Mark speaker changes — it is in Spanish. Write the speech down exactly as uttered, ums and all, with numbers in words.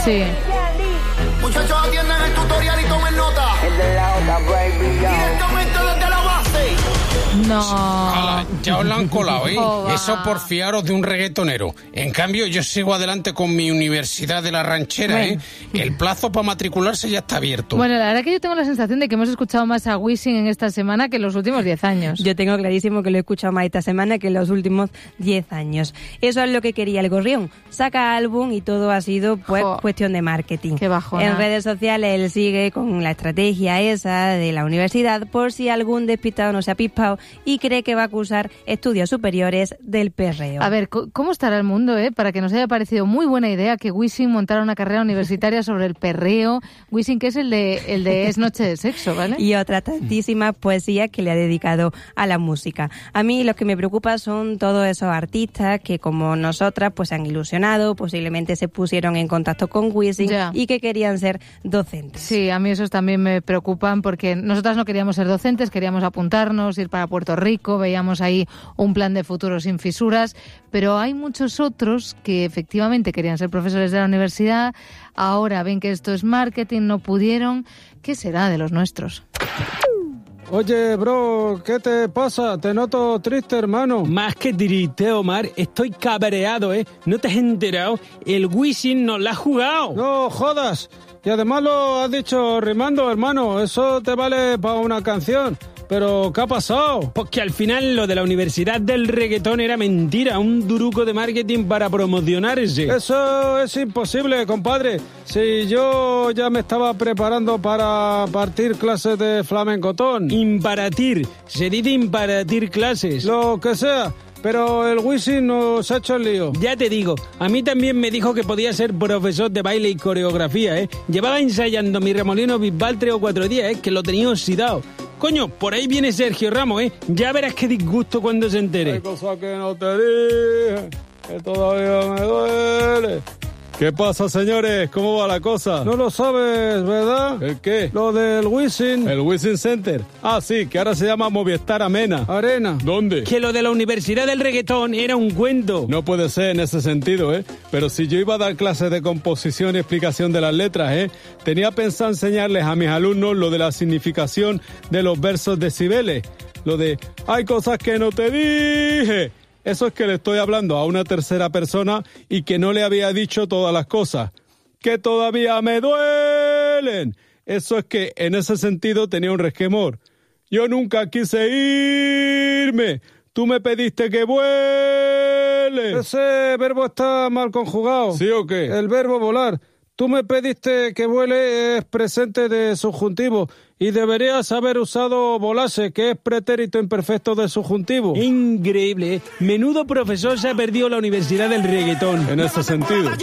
Speaker 1: Sí.
Speaker 2: Muchachos, atiendan el tutorial y tomen nota. Directamente desde la base.
Speaker 1: No.
Speaker 3: Ala, ya os la han colado, ¿eh?
Speaker 1: Oh,
Speaker 3: Eso por fiaros de un reggaetonero. En cambio, yo sigo adelante con mi Universidad de la Ranchera,
Speaker 1: Bueno.
Speaker 3: ¿eh? El plazo para matricularse ya está abierto.
Speaker 1: Bueno, la verdad que yo tengo la sensación de que hemos escuchado más a Wisin en esta semana que en los últimos diez años.
Speaker 4: Yo tengo clarísimo que lo he escuchado más esta semana que en los últimos diez años. Eso es lo que quería el gorrión. Saca álbum y todo ha sido pues
Speaker 1: Jo.
Speaker 4: cuestión de marketing.
Speaker 1: Qué bajona.
Speaker 4: En redes sociales él sigue con la estrategia esa de la universidad por si algún despistado no se ha pispado y cree que va a acusar estudios superiores del perreo.
Speaker 1: A ver, ¿cómo estará el mundo, eh? Para que nos haya parecido muy buena idea que Wisin montara una carrera universitaria sobre el perreo. Wisin, que es el de, el de Es Noche de Sexo, ¿vale?
Speaker 4: Y otras tantísimas poesías que le ha dedicado a la música. A mí lo que me preocupa son todos esos artistas que, como nosotras, pues se han ilusionado, posiblemente se pusieron en contacto con Wisin
Speaker 1: Ya.
Speaker 4: y que querían ser docentes.
Speaker 1: Sí, a mí esos también me preocupan porque nosotras no queríamos ser docentes, queríamos apuntarnos, ir para Puerto Rico, veíamos ahí un plan de futuro sin fisuras, pero hay muchos otros que efectivamente querían ser profesores de la universidad, ahora ven que esto es marketing, no pudieron. ¿Qué será de los nuestros?
Speaker 5: Oye, bro, ¿qué te pasa? Te noto triste, hermano.
Speaker 6: Más que triste, Omar, estoy cabreado, ¿eh? ¿No te has enterado? El Wisin nos la ha jugado.
Speaker 5: No jodas. Y además lo has dicho rimando, hermano. Eso te vale para una canción. Pero, ¿qué ha pasado?
Speaker 6: Pues que al final lo de la Universidad del Reggaetón era mentira, un duruco de marketing para promocionarse.
Speaker 5: Eso es imposible, compadre. Si yo ya me estaba preparando para partir clases de flamencotón.
Speaker 6: Imparatir, se dice imparatir clases.
Speaker 5: Lo que sea. Pero el Wisin nos ha hecho el lío.
Speaker 6: Ya te digo, a mí también me dijo que podía ser profesor de baile y coreografía, ¿eh? Llevaba ensayando mi remolino Bisbal tres o cuatro días, ¿eh? Que lo tenía oxidado. Coño, por ahí viene Sergio Ramos, ¿eh? Ya verás qué disgusto cuando se entere.
Speaker 5: Hay cosas que no te dije, que todavía me duele. ¿Qué pasa, señores? ¿Cómo va la cosa? No lo sabes, ¿verdad? ¿El qué? Lo del Wisin. ¿El Wisin Center? Ah, sí, que ahora se llama Movistar Amena. Arena. ¿Dónde?
Speaker 6: Que lo de la Universidad del Reggaetón era un cuento.
Speaker 5: No puede ser en ese sentido, ¿eh? Pero si yo iba a dar clases de composición y explicación de las letras, ¿eh? Tenía pensado enseñarles a mis alumnos lo de la significación de los versos de Cibeles. Lo de, hay cosas que no te dije. Eso es que le estoy hablando a una tercera persona y que no le había dicho todas las cosas. ¡Que todavía me duelen! Eso es que en ese sentido tenía un resquemor. Yo nunca quise irme. Tú me pediste que vuele. Ese verbo está mal conjugado. ¿Sí o qué? El verbo volar. Tú me pediste que vuele es presente de subjuntivo y deberías haber usado volase, que es pretérito imperfecto de subjuntivo.
Speaker 6: Increíble, ¿eh? Menudo profesor se ha perdido la Universidad del Reggaetón.
Speaker 5: En ese sentido.